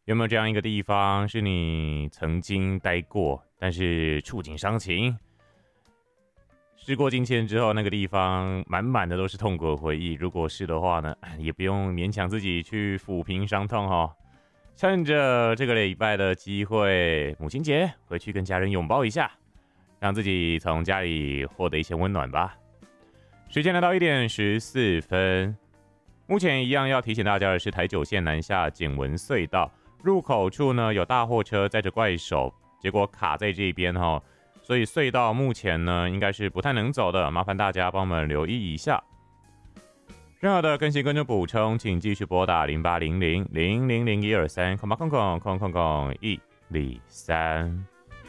有没有这样一个地方是你曾经待过，但是触景伤情？时过境迁之后，那个地方满满的都是痛苦的回忆。如果是的话呢，也不用勉强自己去抚平伤痛哦。趁着这个礼拜的机会，母亲节回去跟家人拥抱一下，让自己从家里获得一些温暖吧。时间来到1:14，目前一样要提醒大家的是，台九线南下简文隧道入口处呢有大货车载着怪手，结果卡在这边哈。所以隧道目前呢应该是不太能走的，麻烦大家帮我们留意一下。任何的更新跟着补充，请继续拨打0800-000-123，000-123。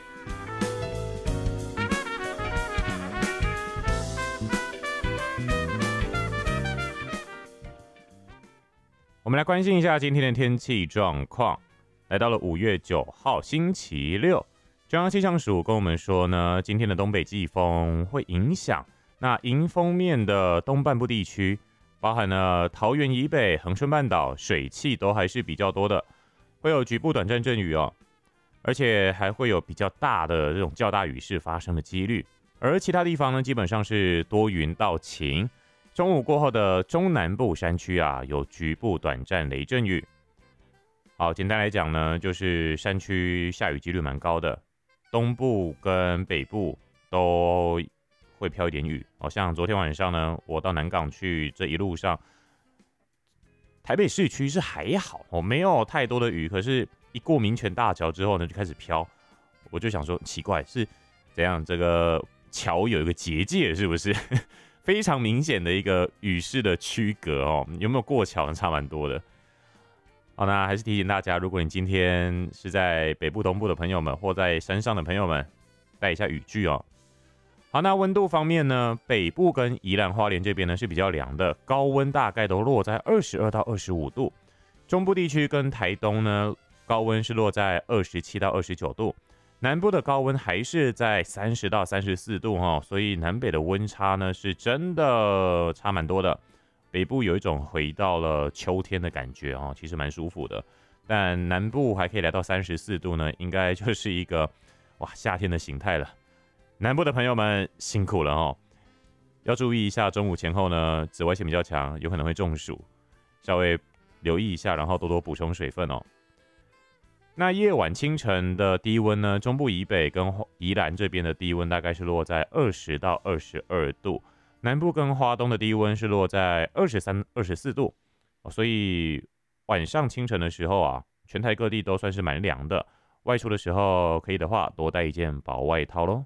我们来关心一下今天的天气状况。来到了5月9号星期六。中央气象署跟我们说呢，今天的东北季风会影响那迎风面的东半部地区，包含了桃园以北、恒春半岛，水汽都还是比较多的，会有局部短暂阵雨哦，而且还会有比较大的这种较大雨势发生的几率。而其他地方呢，基本上是多云到晴。中午过后的中南部山区啊，有局部短暂雷阵雨。好，简单来讲呢，就是山区下雨几率蛮高的。东部跟北部都会飘一点雨，像昨天晚上呢，我到南港去，这一路上，台北市区是还好，没有太多的雨，可是一过民权大桥之后呢，就开始飘，我就想说奇怪是怎样，这个桥有一个结界是不是？非常明显的一个雨势的区隔哦，有没有过桥呢？差蛮多的。好，那还是提醒大家，如果你今天是在北部、东部的朋友们，或在山上的朋友们，带一下雨具哦。好，那温度方面呢，北部跟宜兰花莲这边呢是比较凉的，高温大概都落在22到25度。中部地区跟台东呢，高温是落在27到29度。南部的高温还是在30到34度哦，所以南北的温差呢是真的差蛮多的。北部有一种回到了秋天的感觉哦，其实蛮舒服的。但南部还可以来到34度呢，应该就是一个夏天的形态了。南部的朋友们辛苦了哦，要注意一下中午前后呢，紫外线比较强，有可能会中暑，稍微留意一下，然后多多补充水分哦。那夜晚清晨的低温呢，中部以北跟宜兰这边的低温大概是落在20到22度。南部跟花东的低温是落在23、24度，所以晚上清晨的时候啊，全台各地都算是蛮凉的。外出的时候可以的话，多带一件薄外套咯。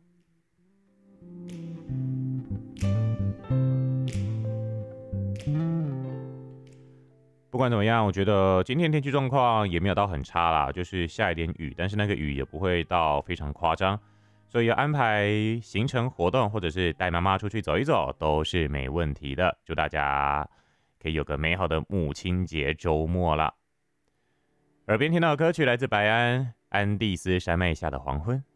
不管怎么样，我觉得今天天气状况也没有到很差啦，就是下一点雨，但是那个雨也不会到非常夸张。所以要安排行程活动，或者是带妈妈出去走一走，都是没问题的。祝大家可以有个美好的母亲节周末啦！耳边听到的歌曲来自白安，安第斯山脉下的黄昏。